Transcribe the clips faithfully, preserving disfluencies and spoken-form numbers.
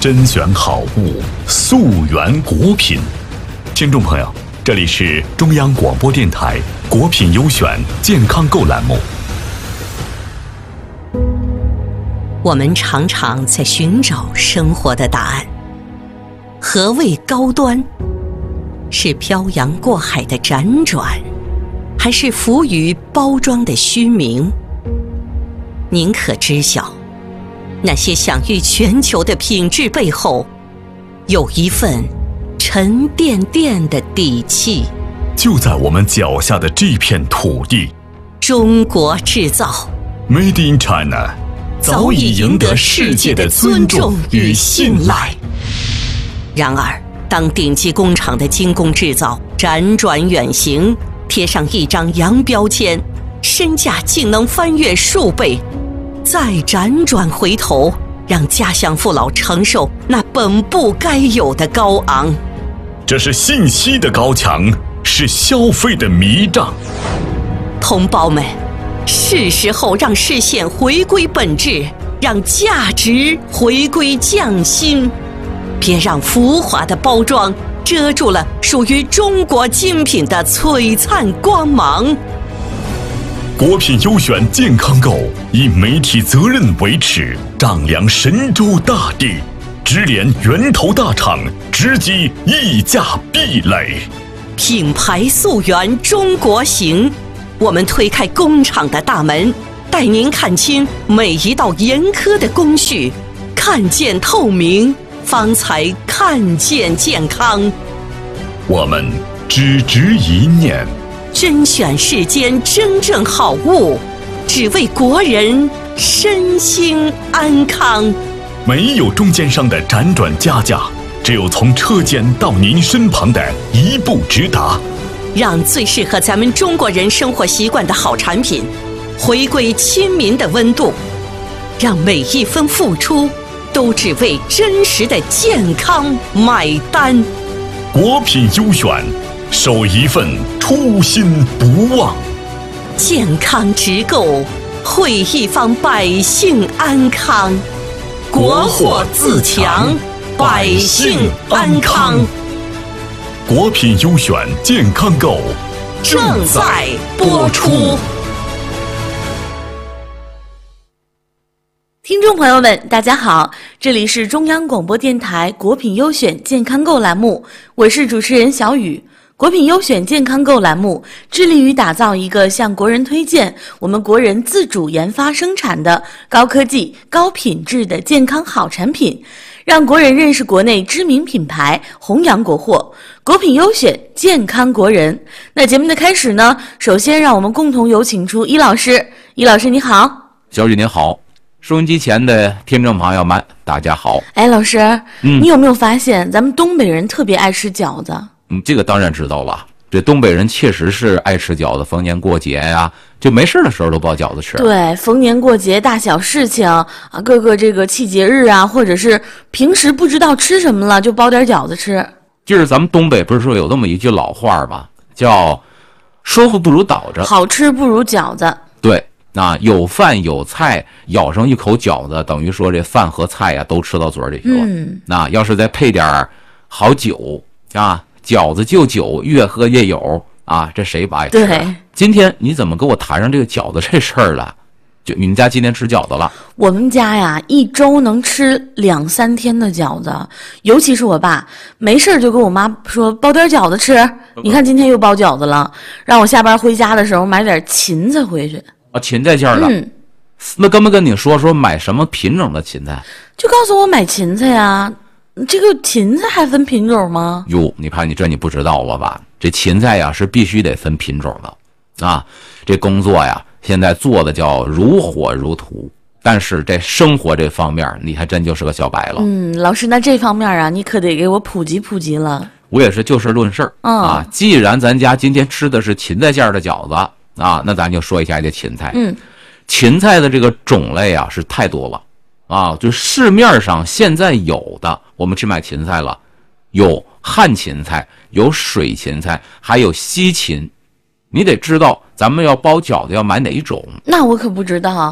甄选好物，溯源国品。听众朋友，这里是中央广播电台国品优选健康购栏目。 我们常常在寻找生活的答案。何谓高端？是漂洋过海的辗转，还是浮于包装的虚名？您可知晓，那些享誉全球的品质背后，有一份沉甸甸的底气。 就在我们脚下的这片土地， 中国制造 Made in China 早已赢得世界的尊重与信赖。 然而，当顶级工厂的精工制造辗转远行，贴上一张洋标签，身价竟能翻越数倍，再辗转回头，让家乡父老承受那本不该有的高昂。 这是信息的高墙，是消费的迷障。 同胞们，是时候让视线回归本质，让价值回归匠心。别让浮华的包装遮住了属于中国精品的璀璨光芒。 国品优选健康购以媒体责任为耻，丈量神州大地，直连源头大厂，直击溢价壁垒。 品牌溯源中国行，我们推开工厂的大门，带您看清每一道严苛的工序，看见透明，方才看见健康。 我们只执一念， 甄选世间真正好物，只为国人身心安康。 没有中间商的辗转加价，只有从车间到您身旁的一步直达。 让最适合咱们中国人生活习惯的好产品回归亲民的温度，让每一分付出都只为真实的健康买单。 国品优选，守一份初心不忘。 健康直购，惠一方百姓安康。国货自强，百姓安康。 国品优选健康购正在播出。 听众朋友们，大家好，这里是中央广播电台国品优选健康购栏目，我是主持人小雨。国品优选健康购栏目致力于打造一个向国人推荐我们国人自主研发生产的高科技、高品质的健康好产品，让国人认识国内知名品牌，弘扬国货。国品优选，健康国人。那节目的开始呢，首先让我们共同有请出伊老师。伊老师你好。 小雨您好，收音机前的听众朋友们大家好。 哎，老师、 嗯、 你有没有发现咱们东北人特别爱吃饺子？ 嗯，这个当然知道了，这东北人确实是爱吃饺子，逢年过节呀、啊，就没事的时候都包饺子吃。 对，逢年过节大小事情啊，各个这个气节日啊，或者是平时不知道吃什么了，就包点饺子吃。 就是咱们东北不是说有那么一句老话吗？叫说话不如倒着， 好吃不如饺子。 对，啊，有饭有菜，咬上一口饺子，等于说这饭和菜呀、啊、都吃到嘴里去了。嗯，那要是再配点好酒啊，饺子就酒，越喝越有啊，这谁不爱吃、啊？ 对， 今天你怎么跟我谈上这个饺子这事儿了？就你们家今天吃饺子了？ 我们家呀，一周能吃两三天的饺子，尤其是我爸，没事就跟我妈说包点饺子吃。你看今天又包饺子了，让我下班回家的时候买点芹菜回去。 啊，芹菜馅儿了。 嗯， 那跟没跟你说说买什么品种的芹菜？ 就告诉我买芹菜呀。这个芹菜还分品种吗？ 哟，你看你这你不知道吧？这芹菜呀是必须得分品种的啊。这工作呀现在做的叫如火如荼，但是这生活这方面你还真就是个小白了。 嗯，老师，那这方面啊你可得给我普及普及了。 我也是就事论事儿、嗯、啊。既然咱家今天吃的是芹菜馅的饺子啊，那咱就说一下这芹菜。 嗯， 芹菜的这个种类啊是太多了啊，就市面上现在有的，我们去买芹菜了，有旱芹菜，有水芹菜，还有西芹。你得知道咱们要包饺子要买哪一种。 那我可不知道，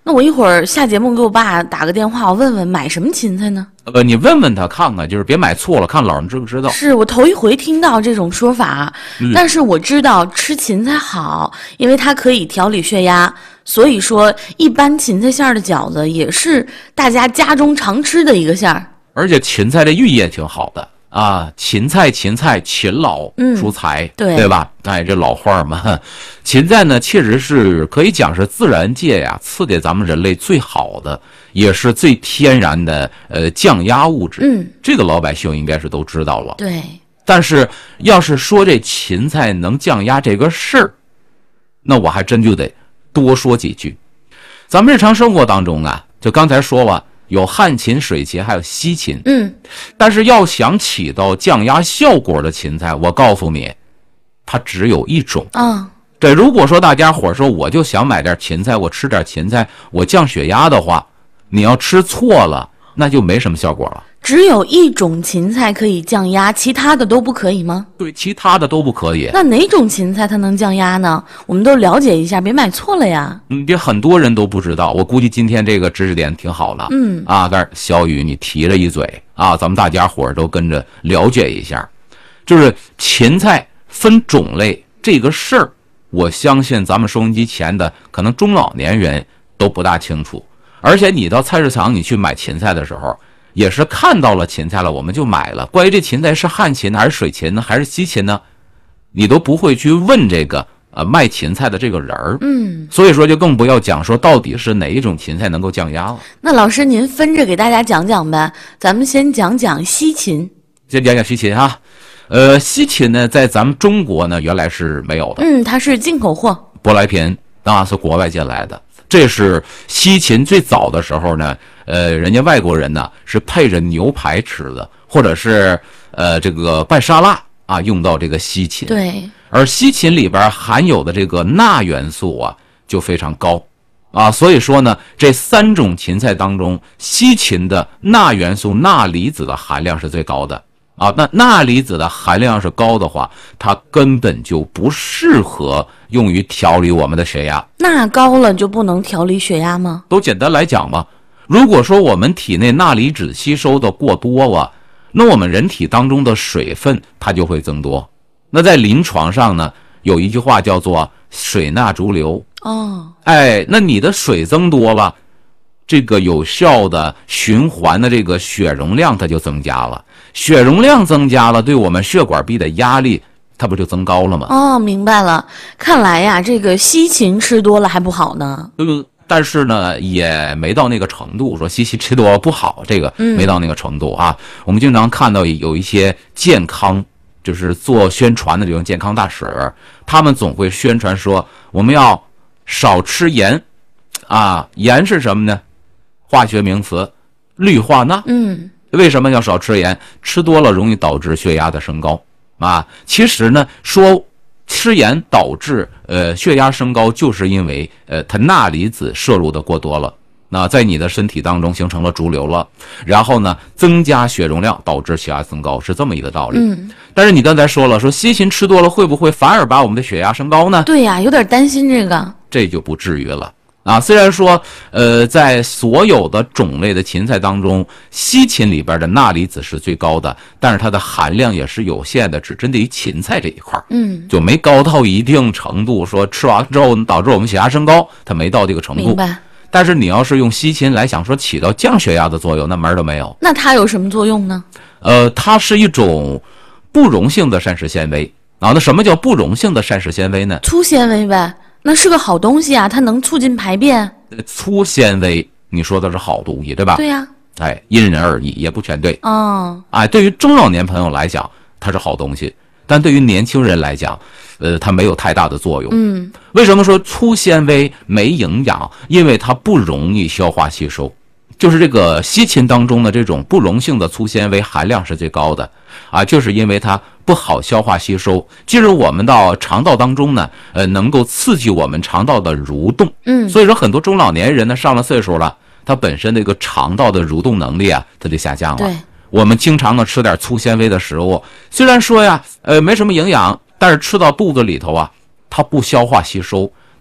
那我一会儿下节目给我爸打个电话，我问问买什么芹菜呢？ 呃，你问问他看看，就是别买错了，看老人知不知道。 是我头一回听到这种说法， 嗯、 但是我知道吃芹菜好，因为它可以调理血压，所以说一般芹菜馅儿的饺子也是大家家中常吃的一个馅儿。 而且芹菜的寓意也挺好的啊，芹菜芹菜勤劳出财、嗯， 对对吧？哎，这老话嘛，芹菜呢确实是可以讲是自然界呀赐给咱们人类最好的，也是最天然的呃降压物质。 嗯， 这个老百姓应该是都知道了。 对。 但是要是说这芹菜能降压这个事儿，那我还真就得多说几句。咱们日常生活当中啊，就刚才说了。有旱芹、水芹，还有西芹。 嗯， 但是要想起到降压效果的芹菜，我告诉你，它只有一种。 啊， 对，如果说大家伙说我就想买点芹菜，我吃点芹菜，我降血压的话，你要吃错了，那就没什么效果了。 只有一种芹菜可以降压，其他的都不可以吗？ 对，其他的都不可以。 那哪种芹菜它能降压呢？我们都了解一下，别买错了呀。 嗯，这很多人都不知道。我估计今天这个知识点挺好的。 嗯啊，但是小雨你提了一嘴啊，咱们大家伙儿都跟着了解一下。就是芹菜分种类这个事儿，我相信咱们收音机前的可能中老年人都不大清楚。而且你到菜市场你去买芹菜的时候，也是看到了芹菜了，我们就买了。关于这芹菜是旱芹还是水芹呢，还是西芹呢，你都不会去问这个呃卖芹菜的这个人儿。 嗯， 所以说就更不要讲说到底是哪一种芹菜能够降压了。 那老师您分着给大家讲讲呗，咱们先讲讲西芹。 先讲讲西芹啊，呃，西芹呢在咱们中国呢原来是没有的。 嗯，它是进口货， 舶来品啊，是国外进来的。这是西芹最早的时候呢，呃，人家外国人呢是配着牛排吃的，或者是呃这个拌沙拉啊，用到这个西芹。 对， 而西芹里边含有的这个钠元素啊就非常高啊，所以说呢，这三种芹菜当中，西芹的钠元素钠离子的含量是最高的啊。那钠离子的含量是高的话，它根本就不适合用于调理我们的血压。 钠高了就不能调理血压吗？ 都简单来讲吧，如果说我们体内钠离子吸收的过多了，那我们人体当中的水分它就会增多。那在临床上呢，有一句话叫做水钠逐流。 哦， 哎，那你的水增多了，这个有效的循环的这个血容量它就增加了，血容量增加了，对我们血管壁的压力它不就增高了吗？ 哦，明白了。看来呀，这个西芹吃多了还不好呢。 呃，但是呢，也没到那个程度，说西芹吃多了不好，这个没到那个程度啊。嗯、我们经常看到有一些健康，就是做宣传的这种健康大使，他们总会宣传说我们要少吃盐啊，盐是什么呢？化学名词，氯化钠。 嗯， 为什么要少吃盐？吃多了容易导致血压的升高啊。其实呢，说吃盐导致呃血压升高，就是因为呃它钠离子摄入的过多了，那在你的身体当中形成了逐流了，然后呢增加血容量，导致血压增高，是这么一个道理。 嗯， 但是你刚才说了，说西芹吃多了会不会反而把我们的血压升高呢？ 对呀，有点担心这个。 这就不至于了。啊，虽然说，呃，在所有的种类的芹菜当中，西芹里边的钠离子是最高的，但是它的含量也是有限的，只针对于芹菜这一块， 嗯， 就没高到一定程度，说吃完之后导致我们血压升高，它没到这个程度。 明白。 但是你要是用西芹来想说起到降血压的作用，那门儿都没有。 那它有什么作用呢？ 呃，它是一种不溶性的膳食纤维啊。那什么叫不溶性的膳食纤维呢？ 粗纤维呗。那是个好东西啊，它能促进排便。 粗纤维，你说的是好东西，对吧？ 对呀、啊。 哎，因人而异，也不全对。 哦。 哎，对于中老年朋友来讲，它是好东西，但对于年轻人来讲，呃，它没有太大的作用。 嗯。 为什么说粗纤维没营养？因为它不容易消化吸收。就是这个西芹当中的这种不溶性的粗纤维含量是最高的啊，就是因为它不好消化吸收，进入我们到肠道当中呢，呃，能够刺激我们肠道的蠕动。 嗯， 所以说很多中老年人呢，上了岁数了，他本身这个肠道的蠕动能力啊，它就下降了。 对， 我们经常的吃点粗纤维的食物，虽然说呀，呃，没什么营养，但是吃到肚子里头啊，它不消化吸收。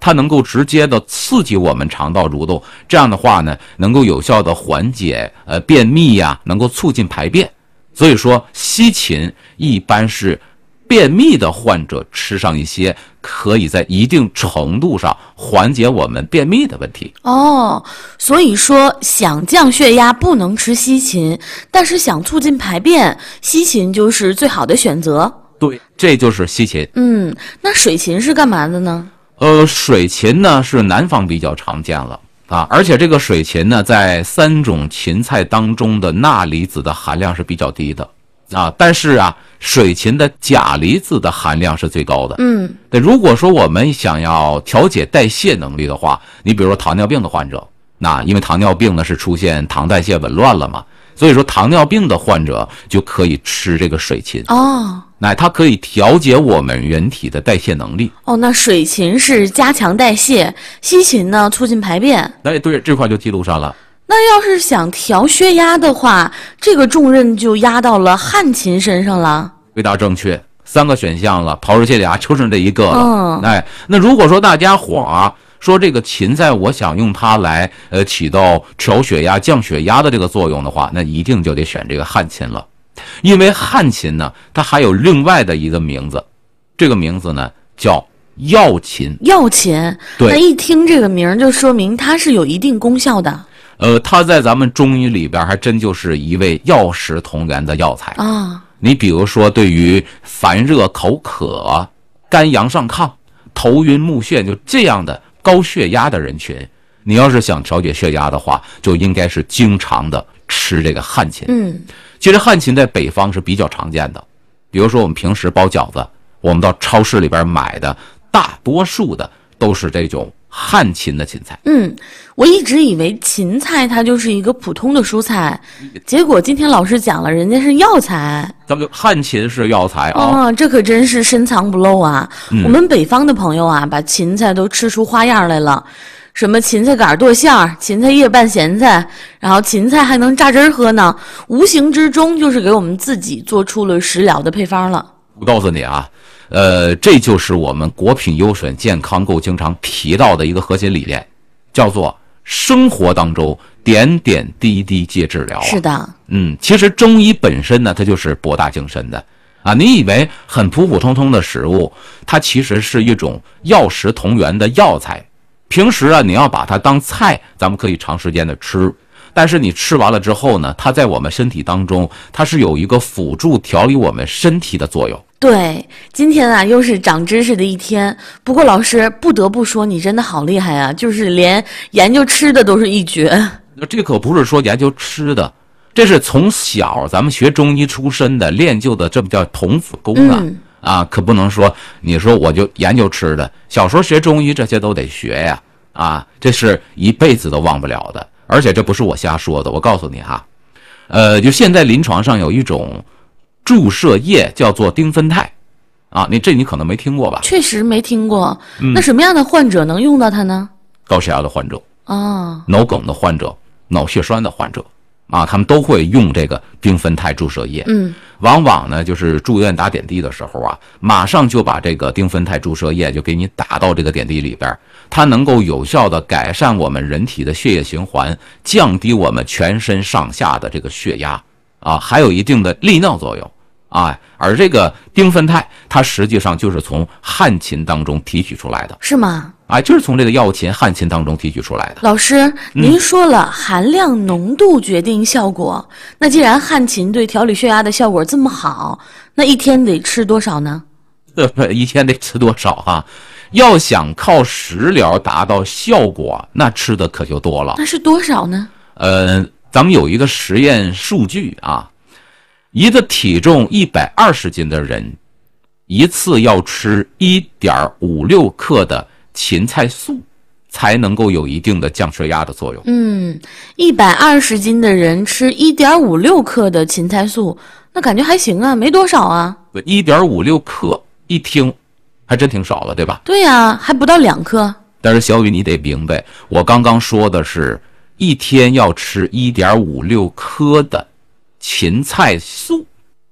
它能够直接的刺激我们肠道蠕动，这样的话呢，能够有效的缓解呃便秘呀、啊，能够促进排便。所以说，西芹一般是便秘的患者吃上一些，可以在一定程度上缓解我们便秘的问题。 哦，所以说想降血压不能吃西芹，但是想促进排便，西芹就是最好的选择。 对，这就是西芹。 嗯，那水芹是干嘛的呢？ 呃，水芹呢是南方比较常见了啊，而且这个水芹呢，在三种芹菜当中的钠离子的含量是比较低的啊，但是啊，水芹的钾离子的含量是最高的。 嗯， 对，如果说我们想要调节代谢能力的话，你比如说糖尿病的患者，那因为糖尿病呢是出现糖代谢紊乱了嘛，所以说糖尿病的患者就可以吃这个水芹。 哦， 那它可以调节我们人体的代谢能力。 哦，那水芹是加强代谢，西芹呢促进排便。 哎，对，这块就记录上了。 那要是想调血压的话，这个重任就压到了旱芹身上了。 回答正确，三个选项了，刨出去俩就剩这一个了。 嗯， 哎，那如果说大家伙啊说这个芹菜，我想用它来呃起到调血压、降血压的这个作用的话，那一定就得选这个旱芹了。因为旱芹呢，它还有另外的一个名字，这个名字呢叫药芹。 药芹， 对， 那一听这个名就说明它是有一定功效的。 呃，它在咱们中医里边还真就是一味药食同源的药材啊。 你比如说，对于烦热口渴、肝阳上亢、头晕目眩，就这样的高血压的人群，你要是想调节血压的话，就应该是经常的吃这个旱芹。 嗯， 其实旱芹在北方是比较常见的，比如说我们平时包饺子，我们到超市里边买的大多数的都是这种旱芹的芹菜。 嗯，我一直以为芹菜它就是一个普通的蔬菜，结果今天老师讲了，人家是药材。 咱们就旱芹是药材啊、 哦，这可真是深藏不露啊、 嗯！ 我们北方的朋友啊，把芹菜都吃出花样来了，什么芹菜杆剁馅儿、芹菜叶拌咸菜，然后芹菜还能榨汁儿喝呢，无形之中就是给我们自己做出了食疗的配方了。 我告诉你啊，呃，这就是我们国品优选健康购经常提到的一个核心理念，叫做生活当中点点滴滴皆治疗、啊。 是的， 嗯，其实中医本身呢，它就是博大精深的啊。你以为很普普通通的食物，它其实是一种药食同源的药材。平时啊，你要把它当菜，咱们可以长时间的吃。但是你吃完了之后呢，它在我们身体当中，它是有一个辅助调理我们身体的作用。 对，今天啊又是长知识的一天。不过老师不得不说，你真的好厉害啊，就是连研究吃的都是一绝。 这可不是说研究吃的，这是从小咱们学中医出身的练就的，这不叫童子功啊、嗯、啊，可不能说你说我就研究吃的。小时候学中医这些都得学呀，啊，这是一辈子都忘不了的。而且这不是我瞎说的，我告诉你哈，呃，就现在临床上有一种注射液叫做丁酚酞，啊，你这你可能没听过吧？ 确实没听过。 嗯、 那什么样的患者能用到它呢？ 高血压的患者， 哦， 脑梗的患者，脑血栓的患者，啊，他们都会用这个丁酚酞注射液。 嗯， 往往呢，就是住院打点滴的时候啊，马上就把这个丁酚酞注射液就给你打到这个点滴里边。它能够有效的改善我们人体的血液循环，降低我们全身上下的这个血压啊，还有一定的利尿作用啊。而这个丁酚酞，它实际上就是从旱芹当中提取出来的， 是吗？ 啊，就是从这个药芹、旱芹当中提取出来的。 老师，您说了、嗯、含量浓度决定效果，那既然旱芹对调理血压的效果这么好，那一天得吃多少呢？ 一天得吃多少啊？要想靠食疗达到效果，那吃的可就多了。 那是多少呢？ 呃，咱们有一个实验数据啊，一个体重一百二十斤的人，一次要吃一点五六克的芹菜素，才能够有一定的降血压的作用。 嗯，一百二十斤的人吃一点五六克的芹菜素，那感觉还行啊，没多少啊。 一点五六克，一听还真挺少了，对吧？ 对呀、啊，还不到两克。 但是小雨，你得明白，我刚刚说的是一天要吃一点五六克的芹菜素，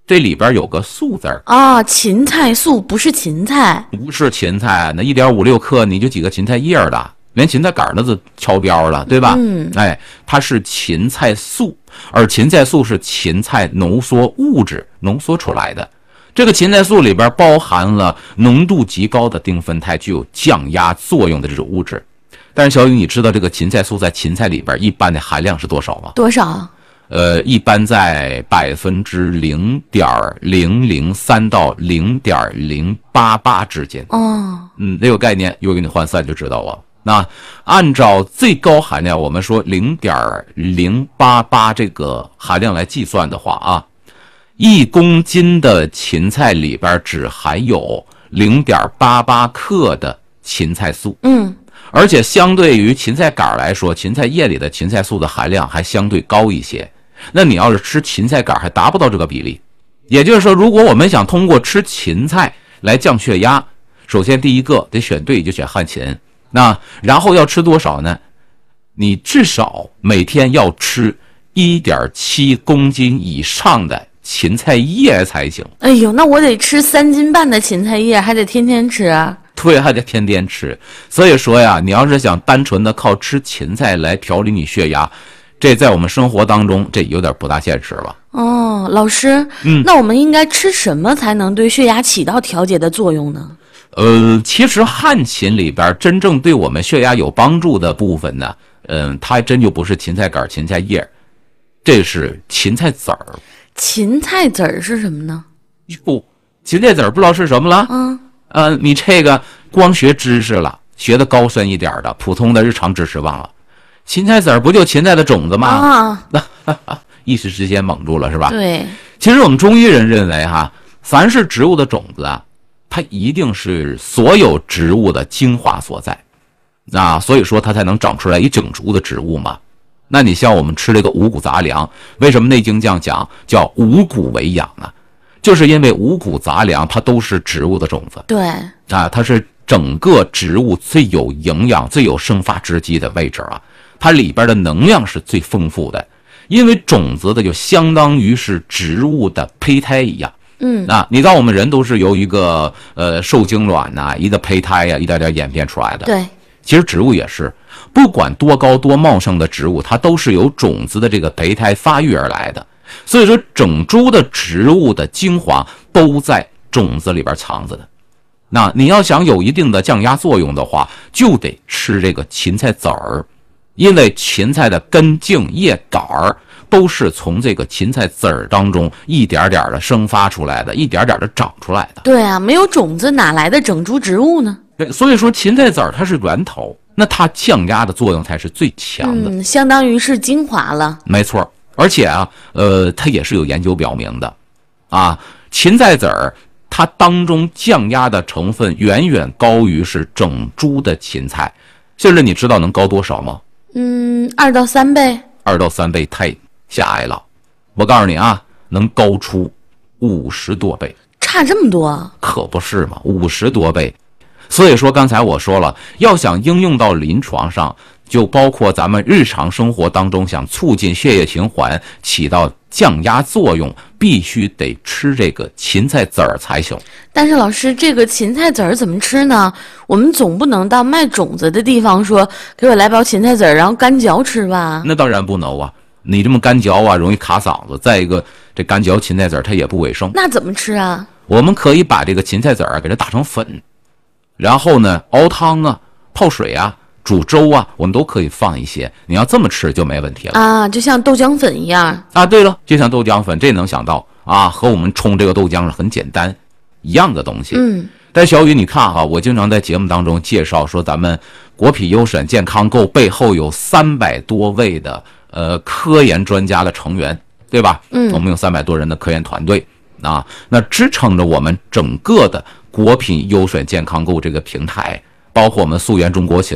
这里边有个素字儿啊，芹菜素不是芹菜， 不是芹菜，那一点五六克你就几个芹菜叶的，连芹菜杆儿都超标了，对吧？ 嗯， 哎，它是芹菜素，而芹菜素是芹菜浓缩物质浓缩出来的。这个芹菜素里边包含了浓度极高的丁酚肽，具有降压作用的这种物质。但是小雨，你知道这个芹菜素在芹菜里边一般的含量是多少吗？ 多少？ 呃，一般在百分之零点零零三到零点零八八之间。 哦， 嗯，这个概念一会儿给你换算就知道了。那按照最高含量，我们说零点零八八这个含量来计算的话啊，一公斤的芹菜里边只含有零点八八克的芹菜素。 嗯。 而且相对于芹菜杆来说，芹菜叶里的芹菜素的含量还相对高一些。那你要是吃芹菜杆还达不到这个比例。也就是说，如果我们想通过吃芹菜来降血压，首先第一个得选对，就选旱芹。那然后要吃多少呢？你至少每天要吃 一点七公斤以上的芹菜叶才行。 哎呦，那我得吃三斤半的芹菜叶，还得天天吃啊。 对，还得天天吃。所以说呀，你要是想单纯的靠吃芹菜来调理你血压，这在我们生活当中这有点不大现实了。 哦，老师， 嗯， 那我们应该吃什么才能对血压起到调节的作用呢？ 呃，其实旱芹里边真正对我们血压有帮助的部分呢，嗯、呃，它还真就不是芹菜杆、芹菜叶，这是芹菜籽儿。 芹菜籽儿是什么呢？ 不，芹菜籽儿不知道是什么了？ 嗯。 呃，你这个光学知识了，学的高深一点的，普通的日常知识忘了。芹菜籽儿不就芹菜的种子吗？ 啊， 一时之间蒙住了是吧？ 对。 其实我们中医人认为哈，凡是植物的种子啊，它一定是所有植物的精华所在，啊，所以说它才能长出来一整株的植物嘛。那你像我们吃这个五谷杂粮，为什么《内经》这样讲叫五谷为养啊？就是因为五谷杂粮它都是植物的种子， 对啊，它是整个植物最有营养、最有生发之机的位置啊，它里边的能量是最丰富的，因为种子的就相当于是植物的胚胎一样。 嗯， 啊，你知道我们人都是由一个呃受精卵呐、啊，一个胚胎呀、啊，一点点演变出来的。 对， 其实植物也是，不管多高多茂盛的植物，它都是由种子的这个胚胎发育而来的。所以说，整株的植物的精华都在种子里边藏着的。那你要想有一定的降压作用的话，就得吃这个芹菜籽儿，因为芹菜的根茎叶杆儿都是从这个芹菜籽儿当中一点点的生发出来的，一点点的长出来的。 对啊，没有种子哪来的整株植物呢？ 对，所以说芹菜籽儿它是源头，那它降压的作用才是最强的。 嗯，相当于是精华了。 没错。而且啊，呃，它也是有研究表明的，啊，芹菜籽儿它当中降压的成分远远高于是整株的芹菜，现在你知道能高多少吗？ 嗯，二到三倍。 二到三倍太狭隘了，我告诉你啊，能高出五十多倍。 差这么多？ 可不是嘛，五十多倍。所以说刚才我说了，要想应用到临床上，就包括咱们日常生活当中想促进血液循环，起到降压作用，必须得吃这个芹菜籽儿才行。 但是老师，这个芹菜籽儿怎么吃呢？我们总不能到卖种子的地方说给我来包芹菜籽儿，然后干嚼吃吧？ 那当然不能啊，你这么干嚼啊，容易卡嗓子。再一个，这干嚼芹菜籽儿它也不卫生。 那怎么吃啊？ 我们可以把这个芹菜籽儿给它打成粉，然后呢熬汤啊、泡水啊、煮粥啊，我们都可以放一些。你要这么吃就没问题了啊，就像豆浆粉一样啊。对了，就像豆浆粉，这能想到啊，和我们冲这个豆浆是很简单一样的东西。 嗯， 但小雨，你看哈，我经常在节目当中介绍说，咱们国品优选健康购背后有三百多位的呃科研专家的成员，对吧？ 嗯， 我们有三百多人的科研团队啊，那支撑着我们整个的国品优选健康购这个平台，包括我们溯源中国行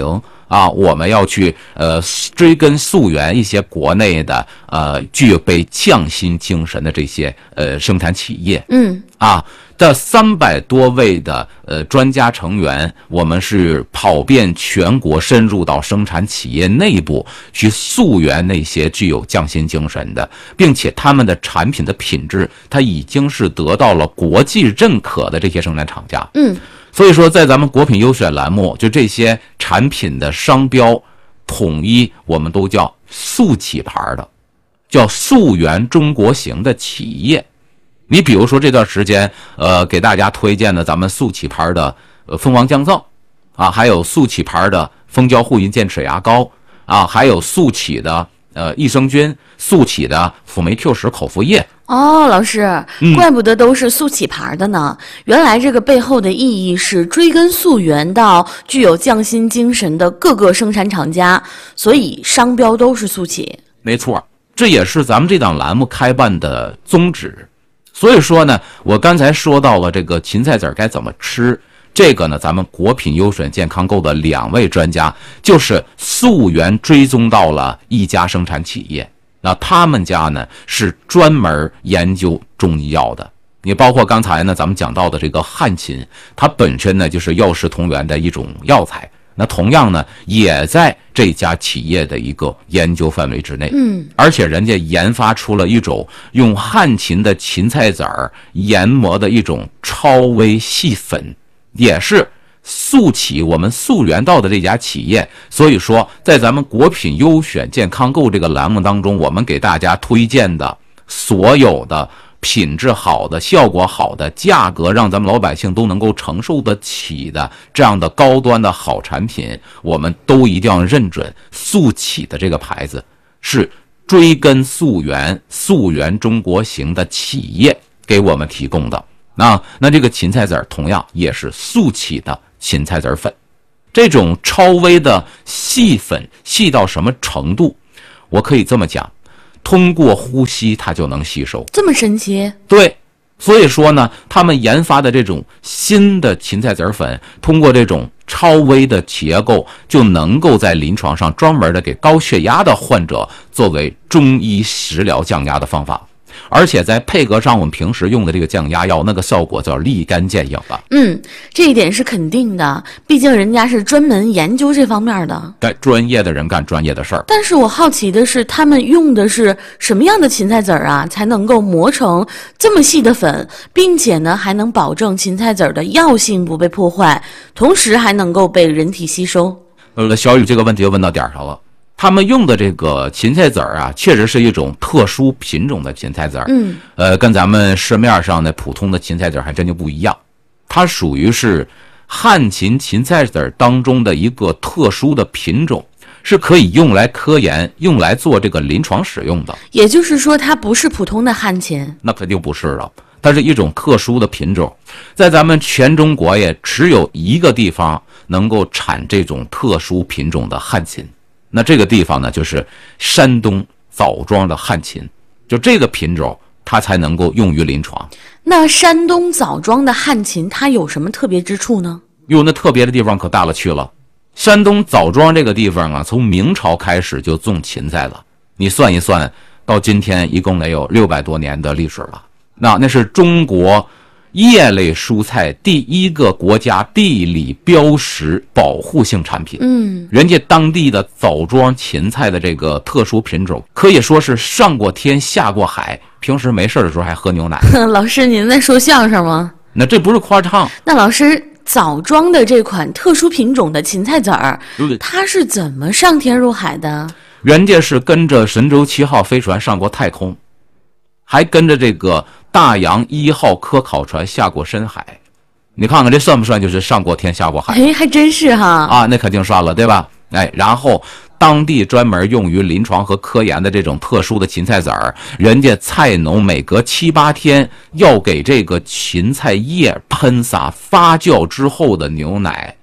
啊，我们要去呃追根溯源一些国内的呃具备匠心精神的这些呃生产企业。 嗯， 啊，这三百多位的呃专家成员，我们是跑遍全国，深入到生产企业内部去溯源那些具有匠心精神的，并且他们的产品的品质，它已经是得到了国际认可的这些生产厂家。 嗯。 所以说，在咱们国品优选栏目，就这些产品的商标统一，我们都叫速企牌的，叫溯源中国型的企业。你比如说这段时间，呃，给大家推荐的咱们速企牌的呃蜂王降噪啊，还有速企牌的蜂胶护龈健齿牙膏啊，还有速企的呃益生菌、速企的辅酶 Q 十口服液。 哦，老师，怪不得都是速企牌的呢。嗯、原来这个背后的意义是追根溯源到具有匠心精神的各个生产厂家，所以商标都是速企。 没错，这也是咱们这档栏目开办的宗旨。所以说呢，我刚才说到了这个芹菜籽该怎么吃，这个呢，咱们国品优选健康购的两位专家就是溯源追踪到了一家生产企业。那他们家呢是专门研究中医药的，你包括刚才呢咱们讲到的这个汉芹，它本身呢就是药食同源的一种药材，那同样呢也在这家企业的一个研究范围之内。 嗯， 而且人家研发出了一种用汉芹的芹菜籽儿研磨的一种超微细粉，也是速企我们溯源到的这家企业。所以说在咱们国品优选健康购这个栏目当中，我们给大家推荐的所有的品质好的、效果好的、价格让咱们老百姓都能够承受得起的这样的高端的好产品，我们都一定要认准速企的这个牌子是追根溯源、溯源中国型的企业给我们提供的。那那这个芹菜籽同样也是速企的芹菜籽粉，这种超微的细粉，细到什么程度？我可以这么讲，通过呼吸它就能吸收， 这么神奇？ 对，所以说呢，他们研发的这种新的芹菜籽粉，通过这种超微的结构，就能够在临床上专门的给高血压的患者作为中医食疗降压的方法。而且在配合上我们平时用的这个降压药，那个效果叫立竿见影了。 嗯，这一点是肯定的，毕竟人家是专门研究这方面的， 该专业的人干专业的事儿。 但是我好奇的是，他们用的是什么样的芹菜籽啊，才能够磨成这么细的粉，并且呢还能保证芹菜籽的药性不被破坏，同时还能够被人体吸收？ 呃，小雨这个问题就问到点儿上了。他们用的这个芹菜籽啊，确实是一种特殊品种的芹菜籽。 嗯， 呃，跟咱们市面上的普通的芹菜籽还真就不一样。它属于是汉芹芹菜籽当中的一个特殊的品种，是可以用来科研、用来做这个临床使用的。 也就是说，它不是普通的汉芹？ 那肯定不是了，它是一种特殊的品种，在咱们全中国也只有一个地方能够产这种特殊品种的汉芹。那这个地方呢，就是山东枣庄的汉芹，就这个品种它才能够用于临床。 那山东枣庄的汉芹它有什么特别之处呢？ 哟，那特别的地方可大了去了。山东枣庄这个地方啊，从明朝开始就种芹菜了，你算一算，到今天一共得有六百多年的历史了。那那是中国叶类蔬菜第一个国家地理标识保护性产品。 嗯， 人家当地的枣庄芹菜的这个特殊品种，可以说是上过天下过海，平时没事的时候还喝牛奶。 老师，您在说相声吗？ 那这不是夸张。 那老师，枣庄的这款特殊品种的芹菜籽儿，它是怎么上天入海的？ 人家是跟着神舟七号飞船上过太空，还跟着这个大洋一号科考船下过深海。你看看这算不算就是上过天下过海？ 哎，还真是哈。 啊，那肯定算了，对吧？哎，然后当地专门用于临床和科研的这种特殊的芹菜籽儿，人家菜农每隔七八天要给这个芹菜叶喷洒发酵之后的牛奶，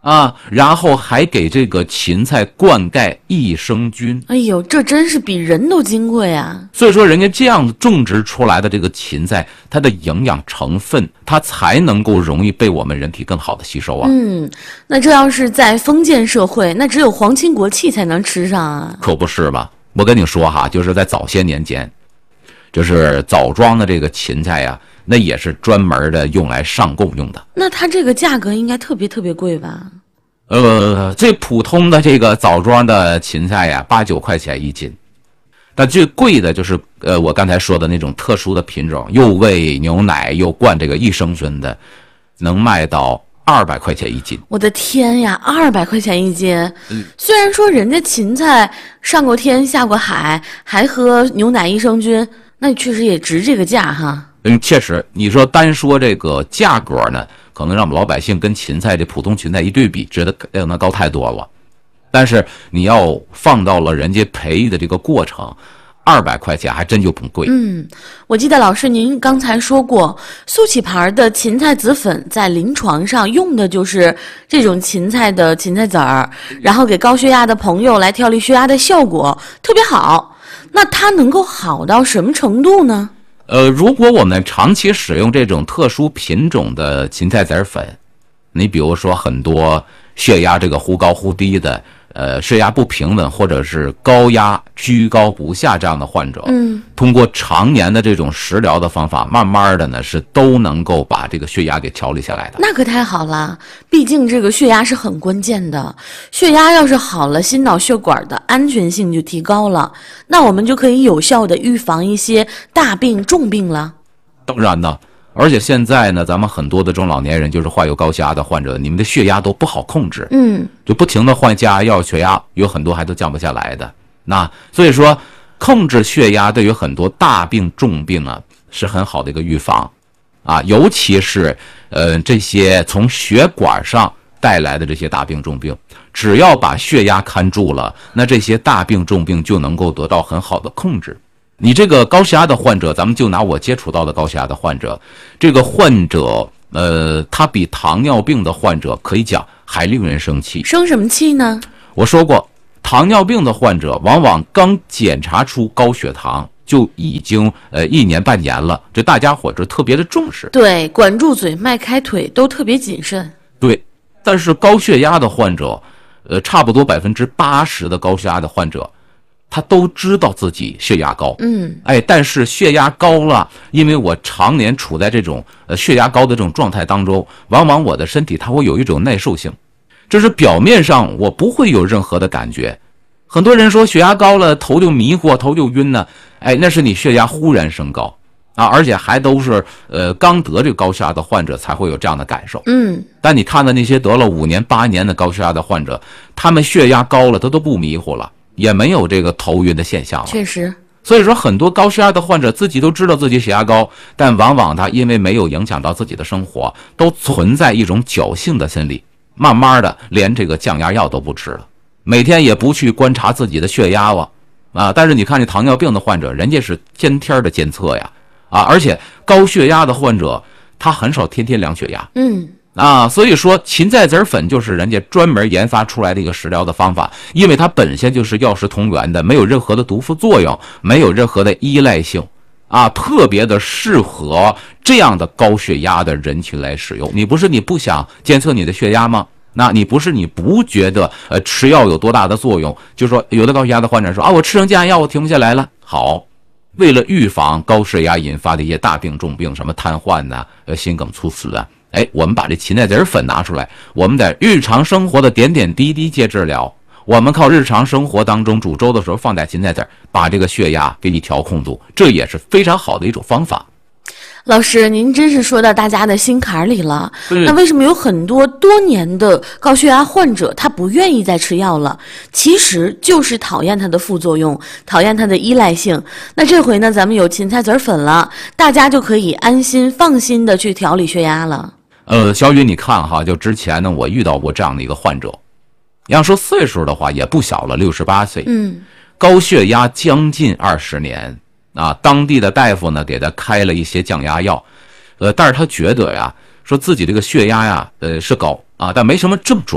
啊，然后还给这个芹菜灌溉益生菌。 哎呦，这真是比人都金贵啊！ 所以说，人家这样种植出来的这个芹菜，它的营养成分，它才能够容易被我们人体更好的吸收啊。 嗯，那这要是在封建社会，那只有皇亲国戚才能吃上啊。 可不是吧？我跟你说哈，就是在早些年间，就是枣庄的这个芹菜呀、啊，那也是专门的用来上供用的。 那它这个价格应该特别特别贵吧？ 呃，最普通的这个枣庄的芹菜呀，八九块钱一斤。但最贵的就是呃，我刚才说的那种特殊的品种，又喂牛奶又灌这个益生菌的，能卖到二百块钱一斤。 我的天呀，二百块钱一斤！嗯、虽然说人家芹菜上过天下过海，还喝牛奶益生菌，那确实也值这个价哈。 嗯，确实，你说单说这个价格呢，可能让我们老百姓跟芹菜这普通芹菜一对比，觉得要那高太多了。但是你要放到了人家培育的这个过程，二百块钱还真就不贵。 嗯，我记得老师您刚才说过，速启牌的芹菜籽粉在临床上用的就是这种芹菜的芹菜籽儿，然后给高血压的朋友来调理血压的效果特别好。那它能够好到什么程度呢？ 呃，如果我们长期使用这种特殊品种的芹菜籽粉，你比如说很多血压这个忽高忽低的，呃，血压不平稳或者是高压居高不下这样的患者，嗯，通过常年的这种食疗的方法，慢慢的呢是都能够把这个血压给调理下来的。 那可太好了，毕竟这个血压是很关键的，血压要是好了，心脑血管的安全性就提高了，那我们就可以有效的预防一些大病重病了。 当然呢。而且现在呢，咱们很多的中老年人，就是患有高血压的患者，你们的血压都不好控制，嗯，就不停的换降压药，血压有很多还都降不下来的。那所以说，控制血压对于很多大病重病啊是很好的一个预防啊，尤其是呃这些从血管上带来的这些大病重病，只要把血压看住了，那这些大病重病就能够得到很好的控制。你这个高血压的患者，咱们就拿我接触到的高血压的患者，这个患者，呃，他比糖尿病的患者可以讲还令人生气。 生什么气呢？ 我说过，糖尿病的患者往往刚检查出高血糖，就已经呃一年半年了，这大家伙就特别的重视。 对，管住嘴，迈开腿，都特别谨慎。 对，但是高血压的患者，呃，差不多百分之八十的高血压的患者。他都知道自己血压高，嗯，哎，但是血压高了，因为我常年处在这种呃血压高的这种状态当中，往往我的身体它会有一种耐受性，这是表面上我不会有任何的感觉。很多人说血压高了头就迷糊，头就晕呢，哎，那是你血压忽然升高啊，而且还都是呃刚得这个高血压的患者才会有这样的感受，嗯，但你看到那些得了五年八年的高血压的患者，他们血压高了，他都不迷糊了。也没有这个头晕的现象了。 确实， 所以说很多高血压的患者自己都知道自己血压高，但往往他因为没有影响到自己的生活，都存在一种侥幸的心理，慢慢的连这个降压药都不吃了，每天也不去观察自己的血压了啊。但是你看这糖尿病的患者，人家是天天的监测呀啊，而且高血压的患者他很少天天量血压，嗯。啊，所以说芹菜籽粉就是人家专门研发出来的一个食疗的方法，因为它本身就是药食同源的，没有任何的毒副作用，没有任何的依赖性，啊，特别的适合这样的高血压的人群来使用。你不是你不想监测你的血压吗？那你不是你不觉得呃吃药有多大的作用？就说有的高血压的患者说啊，我吃成降压药我停不下来了。好，为了预防高血压引发的一些大病重病，什么瘫痪呐、啊、呃心梗猝死啊。哎，我们把这芹菜籽粉拿出来，我们在日常生活的点点滴滴接治疗，我们靠日常生活当中煮粥的时候放点芹菜籽，把这个血压给你调控住，这也是非常好的一种方法。 老师，您真是说到大家的心坎里了。那为什么有很多多年的高血压患者他不愿意再吃药了？其实就是讨厌它的副作用，讨厌它的依赖性。那这回呢，咱们有芹菜籽粉了，大家就可以安心放心的去调理血压了。 呃，小雨，你看哈，就之前呢，我遇到过这样的一个患者，要说岁数的话也不小了，六十八岁，嗯，高血压将近二十年。啊，当地的大夫呢给他开了一些降压药，呃，但是他觉得呀，说自己这个血压呀，呃是高啊，但没什么症状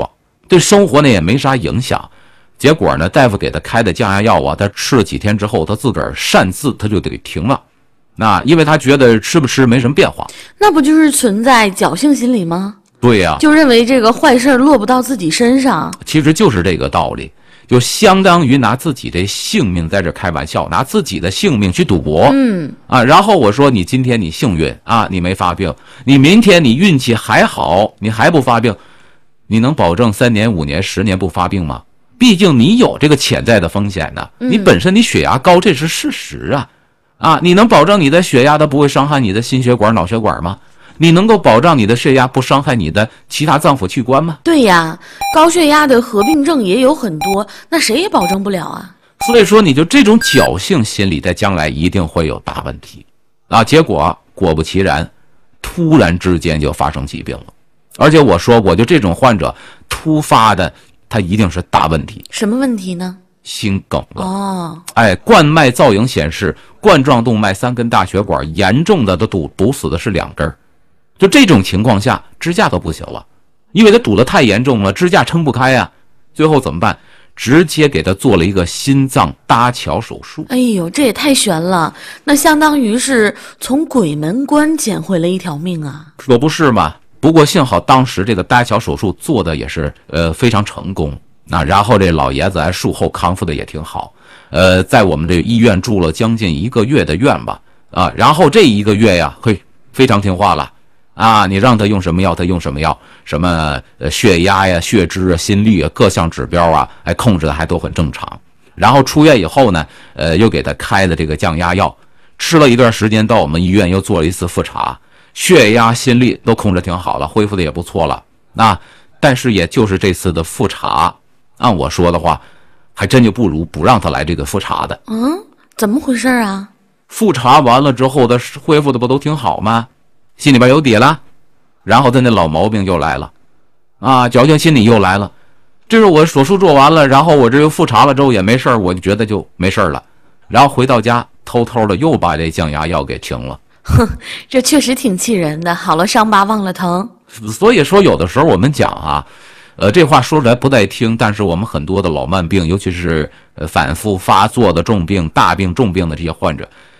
对生活呢也没啥影响。结果呢，大夫给他开的降压药啊，他吃了几天之后，他自个儿擅自他就给停了。那因为他觉得吃不吃没什么变化。 那不就是存在侥幸心理吗？ 对呀、啊， 就认为这个坏事落不到自己身上。 其实就是这个道理，就相当于拿自己的性命在这开玩笑，拿自己的性命去赌博。 嗯啊，然后我说你今天你幸运啊，你没发病，你明天你运气还好，你还不发病，你能保证三年、五年、十年不发病吗？毕竟你有这个潜在的风险呢，你本身你血压高，这是事实啊。啊，你能保证你的血压它不会伤害你的心血管、脑血管吗？你能够保障你的血压不伤害你的其他脏腑器官吗？ 对呀，高血压的合并症也有很多，那谁也保证不了啊。 所以说，你就这种侥幸心理，在将来一定会有大问题啊！结果果不其然，突然之间就发生疾病了。而且我说过，就这种患者突发的，他一定是大问题。 什么问题呢？ 心梗了。 哦， 哎，冠脉造影显示，冠状动脉三根大血管严重的都堵堵死的是两根。就这种情况下，支架都不行了，因为他堵得太严重了，支架撑不开呀、啊。最后怎么办？直接给他做了一个心脏搭桥手术。 哎呦，这也太悬了！那相当于是从鬼门关捡回了一条命啊！ 可不是嘛？不过幸好当时这个搭桥手术做的也是呃非常成功。那然后这老爷子还术后康复的也挺好。呃，在我们这医院住了将近一个月的院吧。啊，然后这一个月呀，嘿，非常听话了。啊，你让他用什么药，他用什么药，什么呃血压呀、血脂啊、心率啊，各项指标啊，哎，控制的还都很正常。然后出院以后呢，呃，又给他开的这个降压药，吃了一段时间，到我们医院又做了一次复查，血压、心率都控制挺好了，恢复的也不错了。那但是也就是这次的复查，按我说的话，还真就不如不让他来这个复查的。 嗯，怎么回事啊？ 复查完了之后，他恢复的不都挺好吗？心里边有底了，然后他那老毛病又来了，啊，侥幸心理又来了。这是我手术做完了，然后我这又复查了之后也没事儿，我就觉得就没事了。然后回到家，偷偷的又把这降压药给停了。 哼，这确实挺气人的。好了伤疤忘了疼。 所以说，有的时候我们讲啊，呃，这话说出来不带听，但是我们很多的老慢病，尤其是呃反复发作的重病、大病、重病的这些患者。